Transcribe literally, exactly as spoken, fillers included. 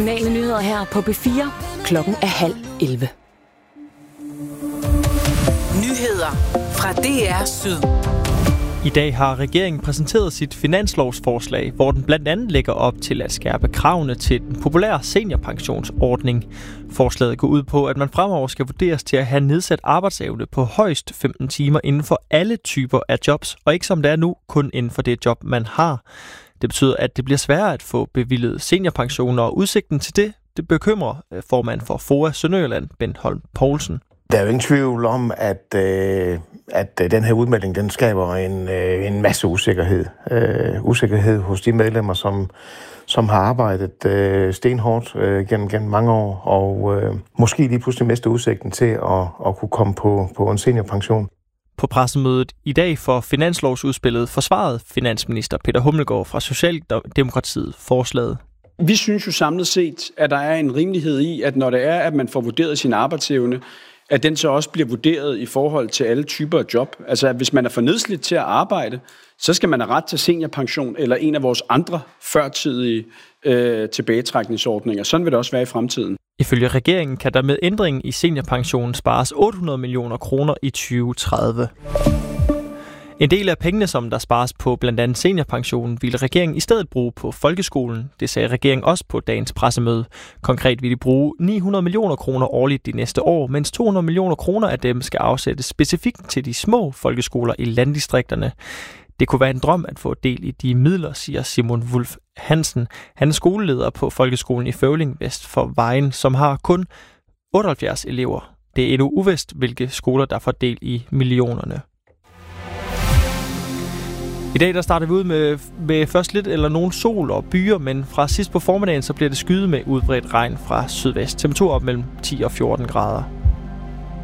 Regionale nyheder her på B fire. Klokken er halv elleve. Nyheder fra D R Syd. I dag har regeringen præsenteret sit finanslovsforslag, hvor den blandt andet lægger op til at skærpe kravene til den populære seniorpensionsordning. Forslaget går ud på, at man fremover skal vurderes til at have nedsat arbejdsevne på højst femten timer inden for alle typer af jobs, og ikke som det er nu, kun inden for det job, man har. Det betyder, at det bliver sværere at få bevilget seniorpensioner, og udsigten til det, det bekymrer formand for FOA Sønderjylland, Bent Holm Poulsen. Der er jo ingen tvivl om, at, øh, at den her udmelding, den skaber en, øh, en masse usikkerhed. Øh, usikkerhed hos de medlemmer, som, som har arbejdet øh, stenhårdt øh, gennem, gennem mange år, og øh, måske lige pludselig mister udsigten til at, at kunne komme på, på en seniorpension. På pressemødet i dag for finanslovsudspillet forsvarede finansminister Peter Hummelgaard fra Socialdemokratiet forslaget. Vi synes jo samlet set, at der er en rimelighed i, at når det er, at man får vurderet sin arbejdsevne, at den så også bliver vurderet i forhold til alle typer af job. Altså, at hvis man er for nedslidt til at arbejde, så skal man have ret til seniorpension eller en af vores andre førtidige øh, tilbagetrækningsordninger. Sådan vil det også være i fremtiden. Ifølge regeringen kan der med ændringen i seniorpensionen spares otte hundrede millioner kroner i tyve tredive. En del af pengene, som der spares på blandt andet seniorpensionen, ville regeringen i stedet bruge på folkeskolen. Det sagde regeringen også på dagens pressemøde. Konkret vil de bruge ni hundrede millioner kroner årligt de næste år, mens to hundrede millioner kroner af dem skal afsættes specifikt til de små folkeskoler i landdistrikterne. Det kunne være en drøm at få del i de midler, siger Simon Wulf Hansen. Han er skoleleder på folkeskolen i Føvling vest for Vejen, som har kun otteoghalvfjerds elever. Det er endnu uvist, hvilke skoler der får del i millionerne. I dag der starter vi ud med, med først lidt eller nogen sol og byer, men fra sidst på formiddagen så bliver det skyet med udbredt regn fra sydvest. Temperatur op mellem ti og fjorten grader.